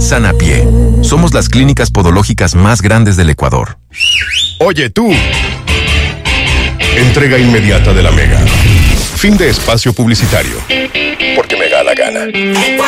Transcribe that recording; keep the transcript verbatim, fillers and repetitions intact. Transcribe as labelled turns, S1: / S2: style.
S1: Sana Pie. Somos las clínicas podológicas más grandes del Ecuador.
S2: Oye, tú. Entrega inmediata de la Mega. Fin de espacio publicitario. Porque me da la gana.